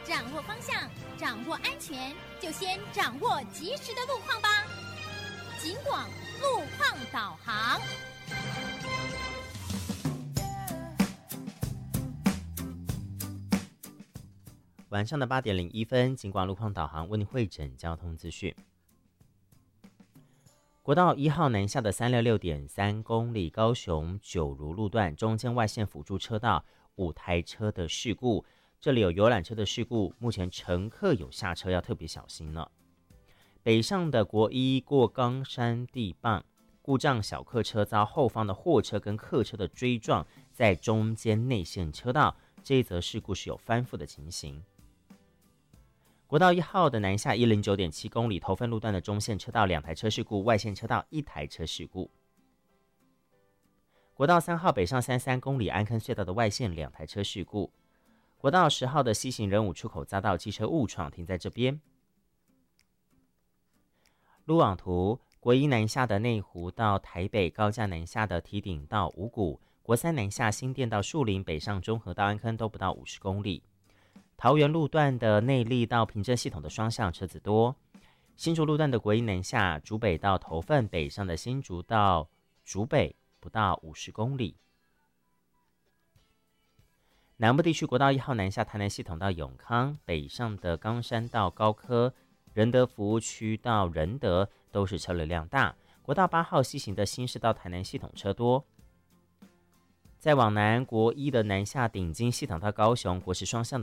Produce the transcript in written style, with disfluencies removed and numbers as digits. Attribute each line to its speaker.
Speaker 1: 掌握方向，掌握安全，就先掌握及时的路况吧。警广路况导航。
Speaker 2: 晚上的8:01，警广路况导航为您汇整交通资讯。国道1号南下的366.3公里高雄九如路段中间外线辅助车道5台车的事故，这里有游览车的事故，目前乘客有下车要特别小心了。北上的国一过冈山地磅，故障小客车遭后方的货车跟客车的追撞，在中间内线车道，这一则事故是有翻覆的情形。国道1号的南下109.7公里头份路段的中线车道2台车事故，外线车道1台车事故。国道3号北上33公里安坑隧道的外线2台车事故。国道10号的西行仁武出口匝道机车误闯，停在这边。路网图：国一南下的内湖到台北，高架南下的堤顶到五股，国三南下新店到树林，北上中和到安坑都不到50公里。桃园路段的内壢到平镇系统的双向车子多。新竹路段的国一南下竹北到头份，北上的新竹到竹北不到50公里。南部地区国道1号南下台南系统到永康，北上的冈山到高科，仁德服务区到仁德都是车流量大。国道8号西行的新市到台南系统车多。再往南，国一的南下顶金系统到高雄，国十双向